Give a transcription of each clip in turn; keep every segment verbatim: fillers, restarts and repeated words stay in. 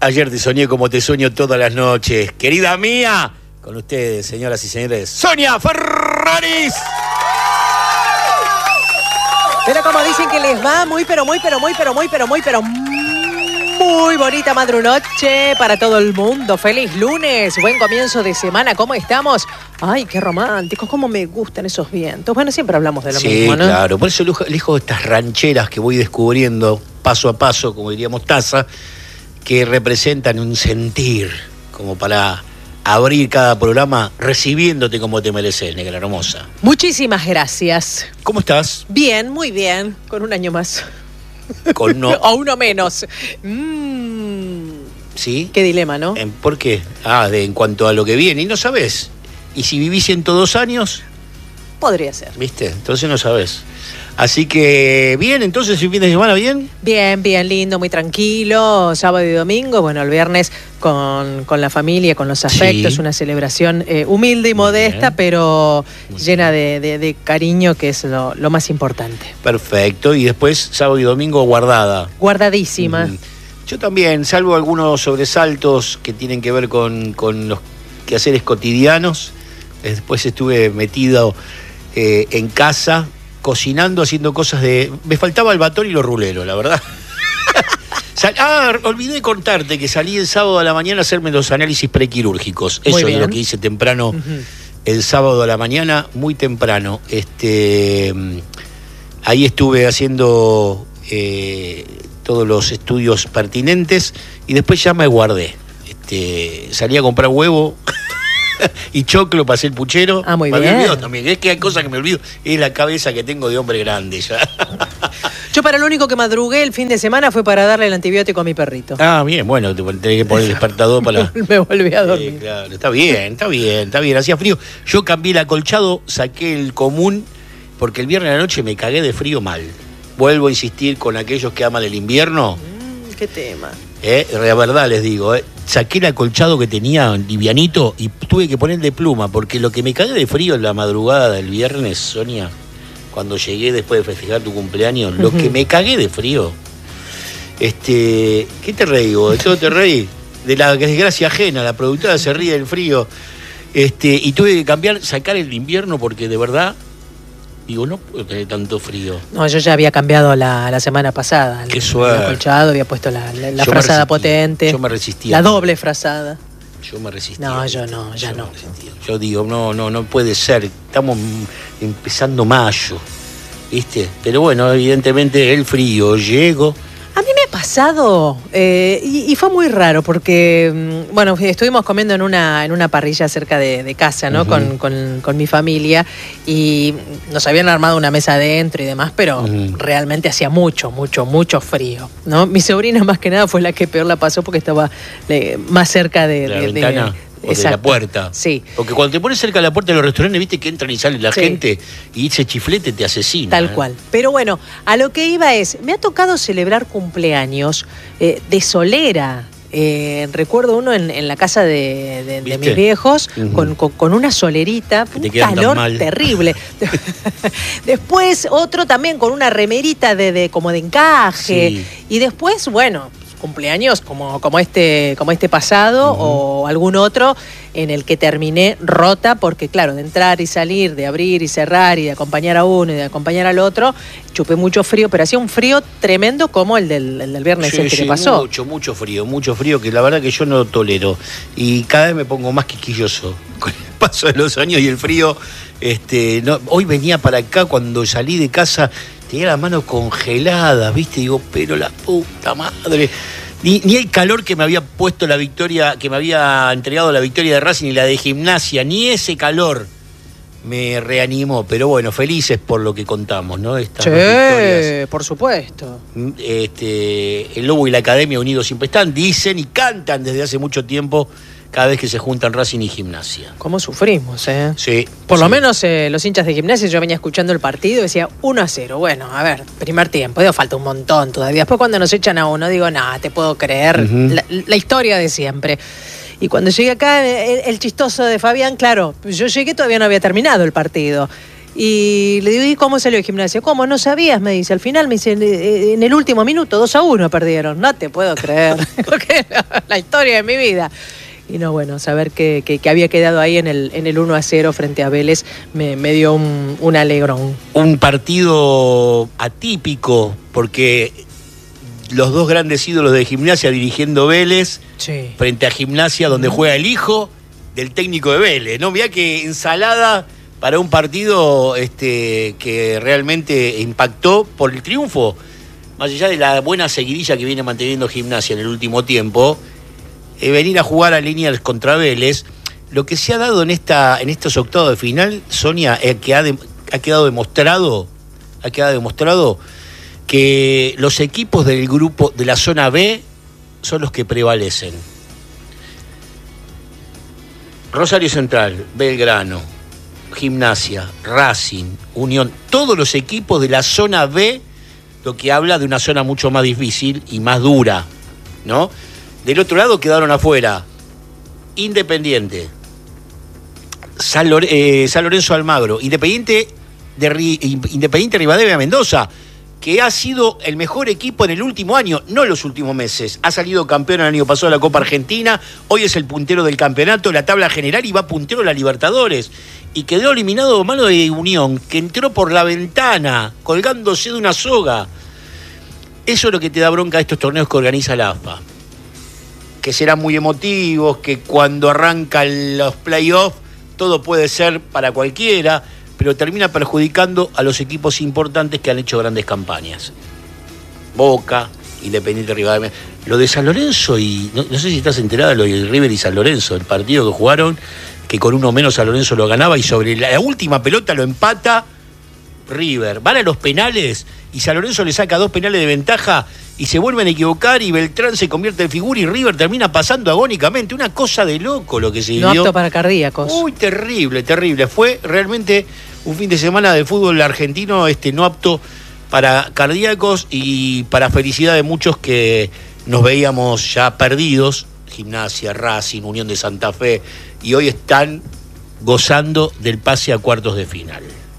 Ayer te soñé como te sueño todas las noches. Querida mía, con ustedes, señoras y señores, Sonia Ferraris. Pero como dicen que les va muy, pero muy, pero muy, pero muy, pero muy, pero muy bonita madrunoche para todo el mundo. Feliz lunes, buen comienzo de semana. ¿Cómo estamos? Ay, qué románticos, cómo me gustan esos vientos. Bueno, siempre hablamos de lo sí, mismo, ¿no? Sí, claro. Por eso elijo estas rancheras que voy descubriendo paso a paso, como diríamos Taza, que representan un sentir, como para abrir cada programa recibiéndote como te mereces, negra hermosa. Muchísimas gracias. ¿Cómo estás? Bien, muy bien, con un año más. Con no... o uno menos. Mm. ¿Sí? Qué dilema, ¿no? ¿Por qué? Ah, de, en cuanto a lo que viene, y no sabes. ¿Y si vivís ciento dos años? Podría ser. ¿Viste? Entonces no sabes. Así que, bien, entonces, ¿el fin de semana bien? Bien, bien, lindo, muy tranquilo, sábado y domingo, bueno, el viernes con, con la familia, con los afectos, sí. Una celebración eh, humilde y modesta, bien. Pero muy llena de, de, de cariño, que es lo, lo más importante. Perfecto, y después sábado y domingo guardada. Guardadísima. Mm. Yo también, salvo algunos sobresaltos que tienen que ver con, con los quehaceres cotidianos, después estuve metido eh, en casa, cocinando, haciendo cosas de... Me faltaba el batón y los ruleros, la verdad. Ah, olvidé contarte que salí el sábado a la mañana a hacerme los análisis prequirúrgicos. Eso es lo que hice temprano, uh-huh. El sábado a la mañana, muy temprano. Este, ahí estuve haciendo eh, todos los estudios pertinentes y después ya me guardé. Este, salí a comprar huevo... y choclo, pasé el puchero. Ah, muy me bien. Me olvidó también. Es que hay cosas que me olvido. Es la cabeza que tengo de hombre grande ya. Yo para lo único que madrugué el fin de semana fue para darle el antibiótico a mi perrito. Ah, bien. Bueno, te tenés que poner el despertador para... me volví a dormir. Eh, claro, está bien, está bien, está bien. Hacía frío. Yo cambié el acolchado, saqué el común, porque el viernes a la noche me cagué de frío mal. Vuelvo a insistir con aquellos que aman el invierno. Mm, qué tema. Eh, la verdad les digo, eh. Saqué el acolchado que tenía livianito y tuve que poner de pluma, porque lo que me cagué de frío en la madrugada del viernes, Sonia, cuando llegué después de festejar tu cumpleaños, uh-huh. Lo que me cagué de frío, este, ¿qué te reí vos? ¿De todo te reí? De la desgracia ajena, la productora se ríe del frío, este, y tuve que cambiar, sacar el invierno porque de verdad... Digo, no puedo tener tanto frío. No, yo ya había cambiado la, la semana pasada. Qué suerte. El acolchado, había puesto la, la, la frazada potente. Yo me resistía. La doble frazada. Yo me resistía. No, yo no, ya yo no. Yo digo, no, no, no puede ser. Estamos empezando mayo, ¿viste? Pero bueno, evidentemente el frío llegó. A mí me ha pasado, eh, y, y fue muy raro, porque, bueno, estuvimos comiendo en una, en una parrilla cerca de, de casa, ¿no? Uh-huh. con, con, con mi familia, y nos habían armado una mesa adentro y demás, pero uh-huh. Realmente hacía mucho, mucho, mucho frío, ¿no? Mi sobrina más que nada fue la que peor la pasó porque estaba eh, más cerca de... ¿La de, ventana? De, O de la puerta. Sí. Porque cuando te pones cerca de la puerta de los restaurantes, viste que entran y sale la sí. gente y ese chiflete te asesina. Tal ¿eh? cual. Pero bueno, a lo que iba es, me ha tocado celebrar cumpleaños eh, de solera. Eh, recuerdo uno en, en la casa de, de, de mis viejos, uh-huh. con, con, con una solerita, un calor terrible. Después otro también con una remerita de, de como de encaje. Sí. Y después, bueno... cumpleaños como, como, este, como este pasado uh-huh. O algún otro en el que terminé rota porque claro, de entrar y salir, de abrir y cerrar y de acompañar a uno y de acompañar al otro, chupé mucho frío, pero hacía un frío tremendo como el del, el del viernes sí, el que sí, te pasó. Mucho, mucho frío, mucho frío que la verdad que yo no tolero y cada vez me pongo más quisquilloso con el paso de los años y el frío. Este, no, hoy venía para acá cuando salí de casa tenía las manos congeladas, ¿viste? Digo, pero la puta madre. Ni, ni el calor que me había puesto la victoria, que me había entregado la victoria de Racing y la de Gimnasia, ni ese calor me reanimó. Pero bueno, felices por lo que contamos, ¿no? Estas sí, victorias. Por supuesto. Este, el Lobo y la Academia unidos siempre están, dicen y cantan desde hace mucho tiempo. Cada vez que se juntan Racing y Gimnasia. ¿Cómo sufrimos, eh? Sí. Por sí. lo menos eh, los hinchas de Gimnasia, yo venía escuchando el partido y decía uno a cero. Bueno, a ver, primer tiempo, digo, falta un montón todavía. Después cuando nos echan a uno, digo, nada, te puedo creer. Uh-huh. la, la historia de siempre. Y cuando llegué acá, el, el chistoso de Fabián, claro, yo llegué, todavía no había terminado el partido. Y le digo, ¿y cómo salió el Gimnasia? ¿Cómo? ¿No sabías? Me dice. Al final me dice, en el último minuto, dos a uno perdieron. No te puedo creer. La historia de mi vida. Y no, bueno, saber que, que, que había quedado ahí en el, en el uno a cero frente a Vélez me, me dio un, un alegrón. Un partido atípico, porque los dos grandes ídolos de Gimnasia dirigiendo Vélez, sí, frente a Gimnasia, donde uh-huh. juega el hijo del técnico de Vélez, ¿no? Mirá que ensalada para un partido este, que realmente impactó por el triunfo, más allá de la buena seguidilla que viene manteniendo Gimnasia en el último tiempo. Eh, venir a jugar a Liniers contra Vélez, lo que se ha dado en esta en estos octavos de final, Sonia, eh, que ha, de, ha quedado demostrado, ha quedado demostrado que los equipos del grupo de la zona B son los que prevalecen. Rosario Central, Belgrano, Gimnasia, Racing, Unión, todos los equipos de la zona B, lo que habla de una zona mucho más difícil y más dura, ¿no? Del otro lado quedaron afuera Independiente, San, Lore, eh, San Lorenzo Almagro, Independiente de Independiente Rivadavia Mendoza, que ha sido el mejor equipo en el último año, no en los últimos meses. Ha salido campeón el año pasado de la Copa Argentina, hoy es el puntero del campeonato, la tabla general, y va puntero de la Libertadores. Y quedó eliminado de mano de Unión, que entró por la ventana, colgándose de una soga. Eso es lo que te da bronca a estos torneos que organiza la A F A. Que serán muy emotivos, que cuando arrancan los playoffs todo puede ser para cualquiera, pero termina perjudicando a los equipos importantes que han hecho grandes campañas. Boca, Independiente Rivadavia. Lo de San Lorenzo, y no, no sé si estás enterada de lo de River y San Lorenzo, el partido que jugaron, que con uno menos San Lorenzo lo ganaba y sobre la, la última pelota lo empata River. Van a los penales y San Lorenzo le saca dos penales de ventaja y se vuelven a equivocar y Beltrán se convierte en figura y River termina pasando agónicamente. Una cosa de loco lo que se vivió. No apto para cardíacos. Uy, terrible, terrible. Fue realmente un fin de semana de fútbol argentino este, no apto para cardíacos y para felicidad de muchos que nos veíamos ya perdidos. Gimnasia, Racing, Unión de Santa Fe, y hoy están gozando del pase a cuartos de final.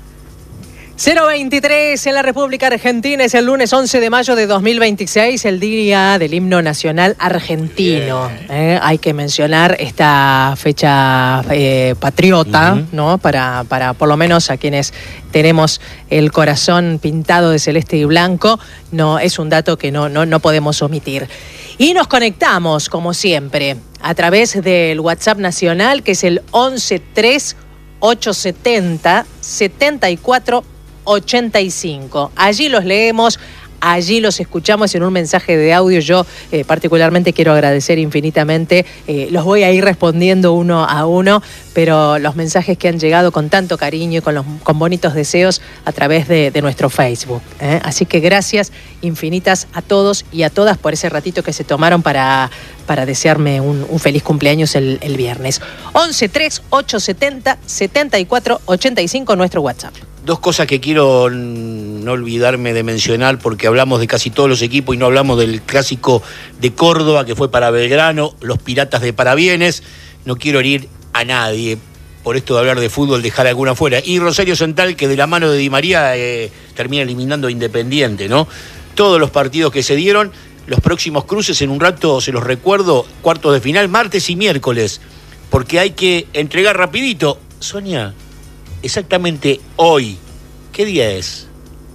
cero veintitrés en la República Argentina, es el lunes once de mayo de dos mil veintiséis, el día del himno nacional argentino. Eh, hay que mencionar esta fecha eh, patriota, uh-huh. ¿no? Para, para por lo menos a quienes tenemos el corazón pintado de celeste y blanco, no es un dato que no, no, no podemos omitir. Y nos conectamos, como siempre, a través del WhatsApp nacional, que es el once tres ochocientos setenta setenta y cuatro ochenta y cinco. Allí los leemos, allí los escuchamos en un mensaje de audio. Yo eh, particularmente quiero agradecer infinitamente, eh, los voy a ir respondiendo uno a uno, pero los mensajes que han llegado con tanto cariño y con, los, con bonitos deseos a través de, de nuestro Facebook. ¿eh? Así que gracias infinitas a todos y a todas por ese ratito que se tomaron para, para desearme un, un feliz cumpleaños el, el viernes. once tres ochocientos setenta setenta y cuatro ochenta y cinco nuestro WhatsApp. Dos cosas que quiero no olvidarme de mencionar, porque hablamos de casi todos los equipos y no hablamos del clásico de Córdoba, que fue para Belgrano, los Piratas de Parabienes. No quiero herir a nadie por esto de hablar de fútbol, dejar alguna fuera. Y Rosario Central, que de la mano de Di María eh, termina eliminando a Independiente, ¿no? Todos los partidos que se dieron, los próximos cruces en un rato, se los recuerdo, cuartos de final, martes y miércoles, porque hay que entregar rapidito. Sonia, exactamente hoy, ¿qué día es?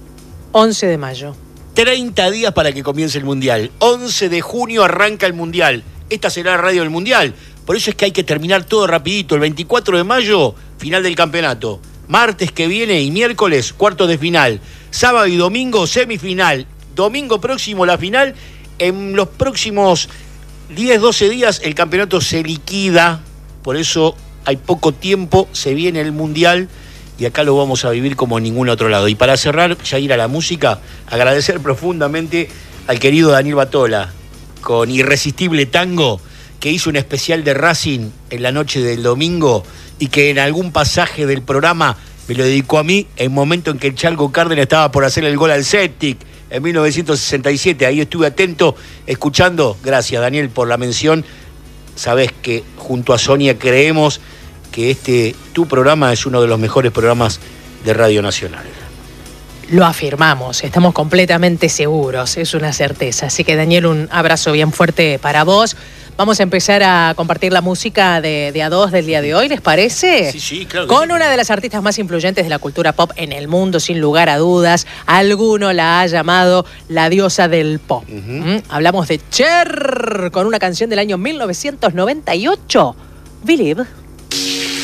once de mayo. treinta días para que comience el Mundial. once de junio arranca el Mundial. Esta será la radio del Mundial. Por eso es que hay que terminar todo rapidito. El veinticuatro de mayo, final del campeonato. Martes que viene y miércoles, cuartos de final. Sábado y domingo, semifinal. Domingo próximo, la final. En los próximos diez, doce días, el campeonato se liquida. Por eso hay poco tiempo, se viene el Mundial y acá lo vamos a vivir como en ningún otro lado. Y para cerrar, ya ir a la música, agradecer profundamente al querido Daniel Batola con Irresistible Tango, que hizo un especial de Racing en la noche del domingo y que en algún pasaje del programa me lo dedicó a mí en el momento en que el Chalco Cárdenas estaba por hacer el gol al Celtic en mil novecientos sesenta y siete. Ahí estuve atento, escuchando. Gracias, Daniel, por la mención. Sabés que junto a Sonia creemos que este tu programa es uno de los mejores programas de Radio Nacional. Lo afirmamos, estamos completamente seguros, es una certeza. Así que, Daniel, un abrazo bien fuerte para vos. Vamos a empezar a compartir la música de, de A dos del día de hoy, ¿les parece? Sí, sí, claro. Con sí. una de las artistas más influyentes de la cultura pop en el mundo, sin lugar a dudas. Alguno la ha llamado la diosa del pop. Uh-huh. ¿Mm? Hablamos de Cher, con una canción del año mil novecientos noventa y ocho, Believe.